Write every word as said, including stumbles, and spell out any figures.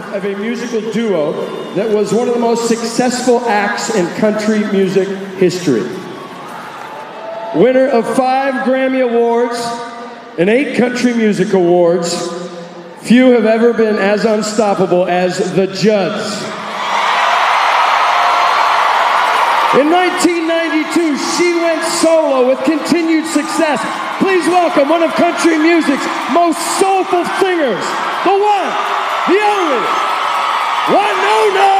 of a musical duo that was one of the most successful acts in country music history. Winner of five Grammy Awards and eight Country Music Awards, few have ever been as unstoppable as the Judds. In nineteen ninety-two, she went solo with continued success. Please welcome one of country music's most soulful singers, the one, the only, Wynonna.